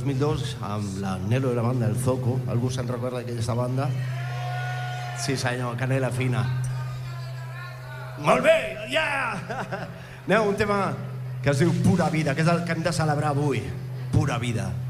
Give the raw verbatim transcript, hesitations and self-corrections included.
mil dos amb la Nelo i la banda El Zoco. Algú se'n recorda d'aquesta banda? Sí senyor, Canela Fina. Molt bé, ja! Anem a un tema que es diu Pura Vida, que és el que hem de celebrar avui. Pura Vida.